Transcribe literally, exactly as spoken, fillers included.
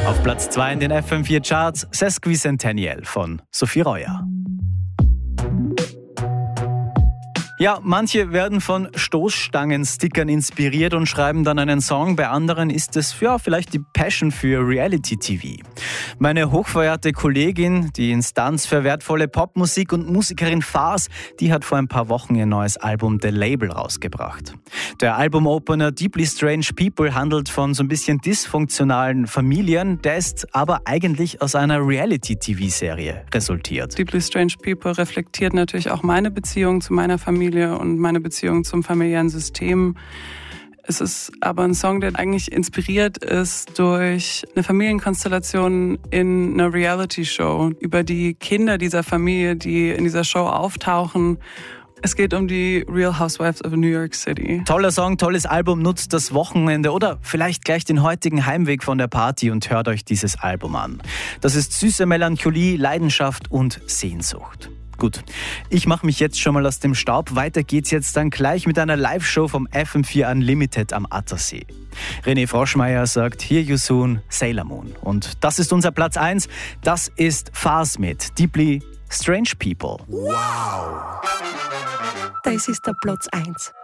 Auf Platz zwei in den F M vier Charts Sesquicentennial von Sophie Reuer. Ja, manche werden von Stoßstangen-Stickern inspiriert und schreiben dann einen Song. Bei anderen ist es ja vielleicht die Passion für Reality-T V. Meine hochverehrte Kollegin, die Instanz für wertvolle Popmusik und Musikerin Fars, die hat vor ein paar Wochen ihr neues Album The Label rausgebracht. Der Albumopener Deeply Strange People handelt von so ein bisschen dysfunktionalen Familien, der ist aber eigentlich aus einer Reality-T V-Serie resultiert. Deeply Strange People reflektiert natürlich auch meine Beziehung zu meiner Familie und meine Beziehung zum familiären System. Es ist aber ein Song, der eigentlich inspiriert ist durch eine Familienkonstellation in einer Reality-Show über die Kinder dieser Familie, die in dieser Show auftauchen. Es geht um die Real Housewives of New York City. Toller Song, tolles Album, nutzt das Wochenende oder vielleicht gleich den heutigen Heimweg von der Party und hört euch dieses Album an. Das ist süße Melancholie, Leidenschaft und Sehnsucht. Gut, ich mache mich jetzt schon mal aus dem Staub. Weiter geht's jetzt dann gleich mit einer Live-Show vom F M vier Unlimited am Attersee. René Froschmeier sagt Hear You Soon, Sailor Moon. Und das ist unser Platz eins. Das ist Fars mit Deeply Strange People. Wow! Das ist der Platz eins.